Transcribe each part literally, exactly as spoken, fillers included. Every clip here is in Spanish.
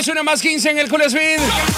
Una más quince en el Cool Speed.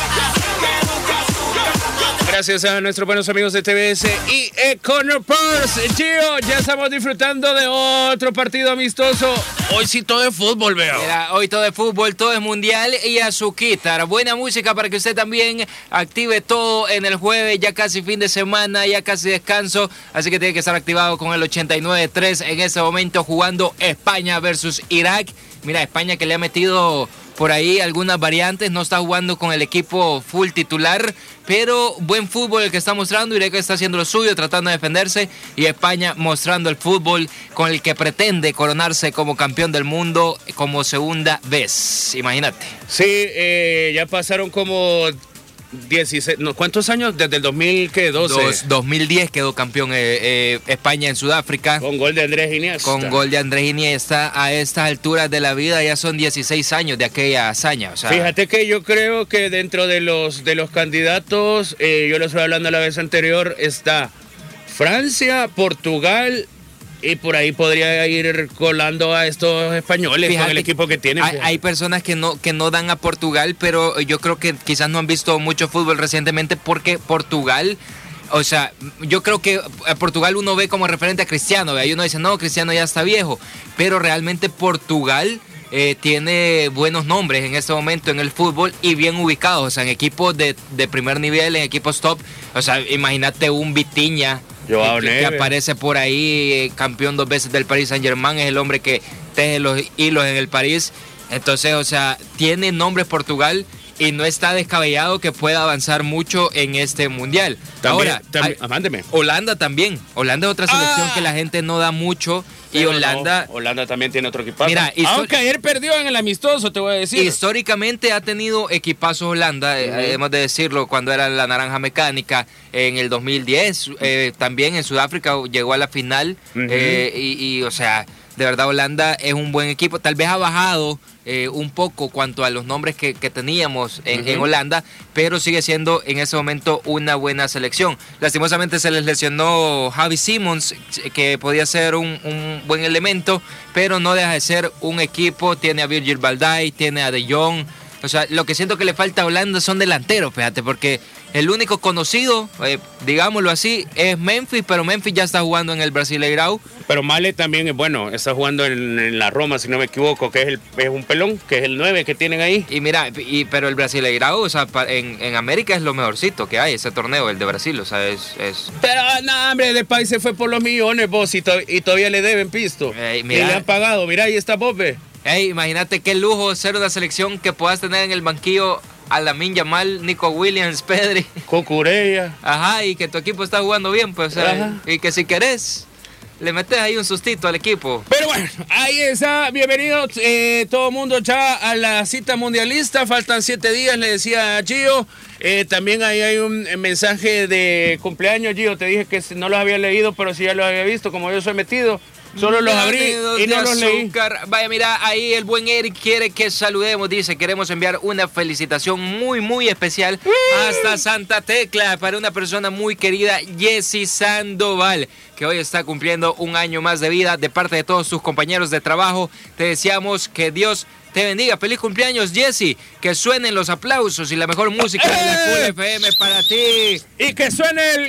Gracias a nuestros buenos amigos de T V S y Econopars. Gio, ya estamos disfrutando de otro partido amistoso. Hoy sí todo es fútbol, veo. Mira, hoy todo es fútbol, todo es mundial y azuquitar. Buena música para que usted también active todo en el jueves, ya casi fin de semana, ya casi descanso. Así que tiene que estar activado con el ochenta y nueve tres en este momento jugando España versus Irak. Mira, España que le ha metido por ahí algunas variantes, no está jugando con el equipo full titular, pero buen fútbol el que está mostrando. Irak está haciendo lo suyo, tratando de defenderse, y España mostrando el fútbol con el que pretende coronarse como campeón del mundo como segunda vez. Imagínate. Sí, eh, ya pasaron como dieciséis, no, ¿cuántos años? Desde el dos mil doce. Dos, dos mil diez quedó campeón eh, eh, España en Sudáfrica. Con gol de Andrés Iniesta. Con gol de Andrés Iniesta. A estas alturas de la vida ya son dieciséis años de aquella hazaña. O sea, fíjate que yo creo que dentro de los, de los candidatos, eh, yo lo estoy hablando la vez anterior, está Francia, Portugal, y por ahí podría ir colando a estos españoles. Fíjate, con el equipo que tienen. Hay, hay personas que no, que no dan a Portugal, pero yo creo que quizás no han visto mucho fútbol recientemente, porque Portugal, o sea, yo creo que a Portugal uno ve como referente a Cristiano, ¿ve? Y uno dice, no, Cristiano ya está viejo, pero realmente Portugal eh, tiene buenos nombres en este momento en el fútbol y bien ubicados, o sea, en equipos de, de primer nivel, en equipos top. O sea, imagínate un Vitinha, Que, que aparece por ahí, eh, campeón dos veces del Paris Saint-Germain, es el hombre que teje los hilos en el París. Entonces, o sea, tiene nombre Portugal y no está descabellado que pueda avanzar mucho en este mundial. También, Ahora, también, hay, mándeme. Holanda también. Holanda es otra selección ah, que la gente no da mucho. Y Holanda... No, Holanda también tiene otro equipazo. Mira, aunque ayer perdió en el amistoso, te voy a decir. Históricamente ha tenido equipazos Holanda, uh-huh. eh, hemos de decirlo, cuando era la naranja mecánica en el dos mil diez. Eh, también en Sudáfrica llegó a la final. Uh-huh. eh, y, y, o sea, de verdad Holanda es un buen equipo. Tal vez ha bajado eh, un poco cuanto a los nombres que, que teníamos en, uh-huh. en Holanda, pero sigue siendo en ese momento una buena selección. Lastimosamente se les lesionó Xavi Simons, que podía ser un, un buen elemento, pero no deja de ser un equipo. Tiene a Virgil van Dijk, tiene a De Jong. O sea, lo que siento que le falta a Holanda son delanteros, fíjate, porque el único conocido, eh, digámoslo así, es Memphis, pero Memphis ya está jugando en el Brasileirão. Pero Male también es bueno, está jugando en, en la Roma, si no me equivoco, que es, el, es un pelón, que es el nueve que tienen ahí. Y mira, y, pero el Brasileirão, o sea, en, en América es lo mejorcito que hay, ese torneo, el de Brasil, o sea, es... es... Pero, no, hombre, de país se fue por los millones, vos, y, to- y todavía le deben pisto. Eh, mira, y le han pagado, mira, ahí está Bobe. Hey, imagínate qué lujo ser una selección que puedas tener en el banquillo a Lamine Yamal, Nico Williams, Pedri, Cucurella. Ajá, y que tu equipo está jugando bien, pues, o sea, y que si querés le metes ahí un sustito al equipo. Pero bueno, ahí está, bienvenidos eh, todo el mundo ya a la cita mundialista. Faltan siete días, le decía a Gio. Eh, también ahí hay un mensaje de cumpleaños, Gio. Te dije que no los había leído, pero sí ya los había visto, como yo soy metido. Solo los abrí y no los leí. Vaya, mira, ahí el buen Eric quiere que saludemos. Dice, queremos enviar una felicitación muy, muy especial hasta Santa Tecla para una persona muy querida, Jessy Sandoval, que hoy está cumpliendo un año más de vida. De parte de todos sus compañeros de trabajo, te deseamos que Dios te bendiga. Feliz cumpleaños, Jessy. Que suenen los aplausos y la mejor música de la Cool F M para ti. Y que suene el...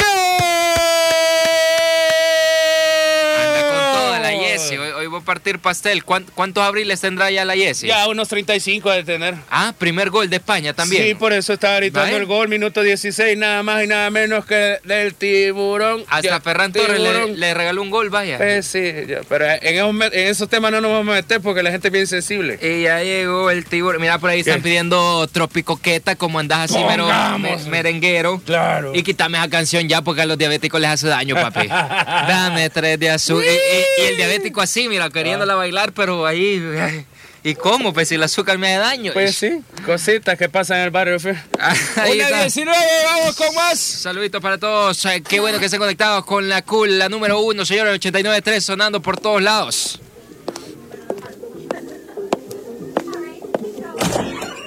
Hoy, hoy voy a partir pastel. ¿Cuántos, ¿Cuántos abriles tendrá ya la Jessy? Ya unos treinta y cinco de tener. Ah, primer gol de España también. Sí, por eso estaba gritando el gol, minuto dieciséis, nada más y nada menos que del tiburón. Hasta ya, Ferran Torres le, le regaló un gol, vaya. Pues sí, ya, pero en esos, en esos temas no nos vamos a meter porque la gente es bien sensible. Y ya llegó el tiburón. Mira, por ahí ¿qué? Están pidiendo Tropicoqueta, como andás así mero, me, merenguero. Claro. Y quítame esa canción ya porque a los diabéticos les hace daño, papi. Dame tres de azul. y, y, y el diabético así, mira, queriéndola bailar, pero ahí... ¿Y cómo? Pues si el azúcar me hace daño. Pues sí, cositas que pasan en el barrio. Ahí Una diecinueve, vamos con más. Saluditos para todos. Qué bueno que estén conectados con la Cool, la número uno, señores, ochenta y nueve tres, sonando por todos lados.